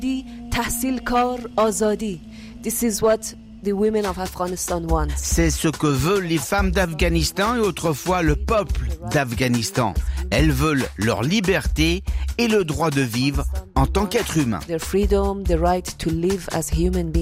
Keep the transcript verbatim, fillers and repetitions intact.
tahsil kar azadi. This is what the women of Afghanistan want. C'est ce que veulent les femmes d'Afghanistan et autrefois le peuple d'Afghanistan. Elles veulent leur liberté et le droit de vivre en tant qu'être humain. Their freedom, the right to live as human beings.